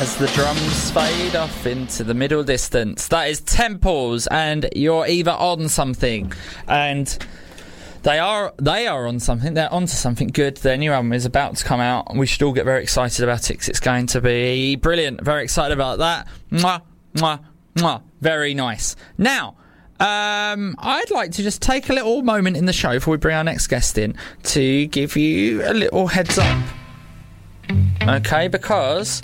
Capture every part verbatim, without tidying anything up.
As the drums fade off into the middle distance. That is Temples, and You're Either On Something. And they are they are on something. They're onto something good. Their new album is about to come out, and we should all get very excited about it, 'cause it's going to be brilliant. Very excited about that. Mwah, mwah, mwah. Very nice. Now, Um, I'd like to just take a little moment in the show before we bring our next guest in to give you a little heads up. Okay, because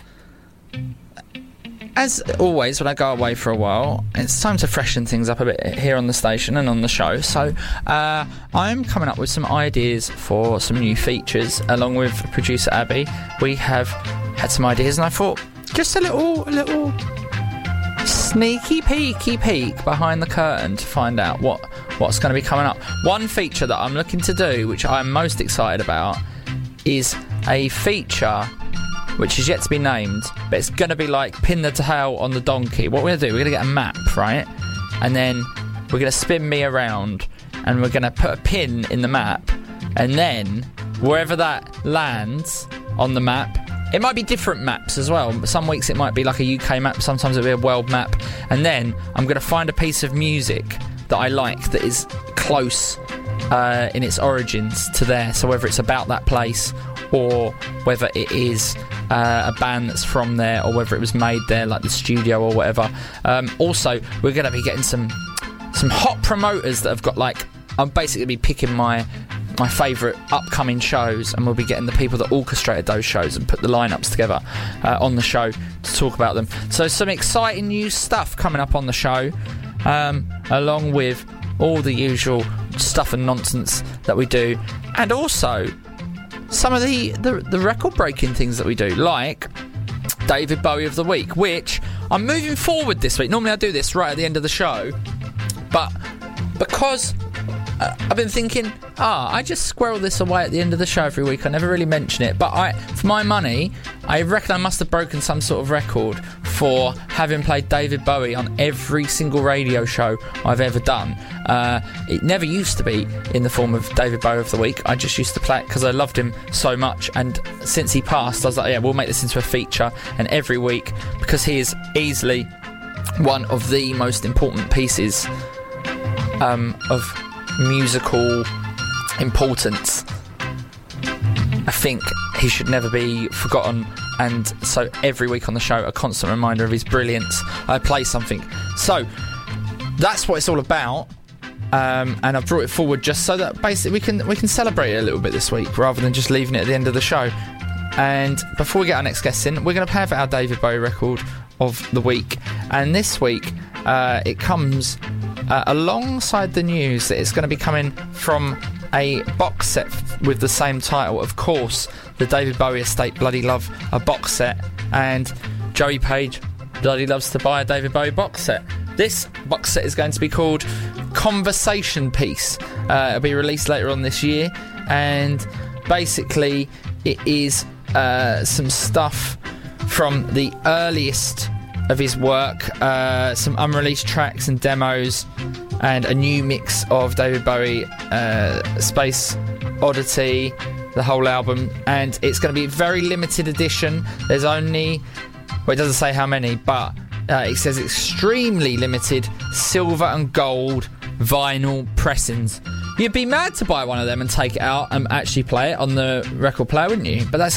as always when I go away for a while, it's time to freshen things up a bit here on the station and on the show. So uh, I'm coming up with some ideas for some new features along with producer Abby. We have had some ideas, and I thought just a little a little sneaky peeky peek behind the curtain to find out what what's going to be coming up. One feature that I'm looking to do, which I'm most excited about, is a feature which is yet to be named, but it's going to be like pin the tail on the donkey. What we're going to do, we're going to get a map, right? And then we're going to spin me around, and we're going to put a pin in the map, and then wherever that lands on the map, it might be different maps as well. Some weeks it might be like a U K map, sometimes it'll be a world map. And then I'm going to find a piece of music that I like that is close uh, in its origins to there. So whether it's about that place, or whether it is uh, a band that's from there, or whether it was made there, like the studio or whatever. Um, also, we're going to be getting some some hot promoters that have got, like, I'm basically be picking my my favourite upcoming shows, and we'll be getting the people that orchestrated those shows and put the lineups together uh, on the show to talk about them. So some exciting new stuff coming up on the show, um, along with all the usual stuff and nonsense that we do, and also some of the, the, the record-breaking things that we do, like David Bowie of the Week, which I'm moving forward this week. Normally I do this right at the end of the show, but because Uh, I've been thinking, ah, I just squirrel this away at the end of the show every week. I never really mention it. But I, for my money, I reckon I must have broken some sort of record for having played David Bowie on every single radio show I've ever done. Uh, it never used to be in the form of David Bowie of the Week. I just used to play it because I loved him so much. And since he passed, I was like, yeah, we'll make this into a feature. And every week, because he is easily one of the most important pieces um, of musical importance, I think he should never be forgotten. And so every week on the show, a constant reminder of his brilliance. I play something. So that's what it's all about. Um, and I've brought it forward just so that basically we can we can celebrate it a little bit this week, rather than just leaving it at the end of the show. And before we get our next guest in, we're going to have our David Bowie record of the week. And this week, uh, it comes Uh, alongside the news that it's going to be coming from a box set f- with the same title. Of course, the David Bowie Estate bloody love a box set, and Joey Page bloody loves to buy a David Bowie box set. This box set is going to be called Conversation Piece. Uh, it'll be released later on this year, and basically it is uh, some stuff from the earliest of his work, uh, some unreleased tracks and demos, and a new mix of David Bowie, uh, Space Oddity, the whole album. And it's going to be a very limited edition. There's only, well, it doesn't say how many, but uh, it says extremely limited silver and gold vinyl pressings. You'd be mad to buy one of them and take it out and actually play it on the record player, wouldn't you? But that's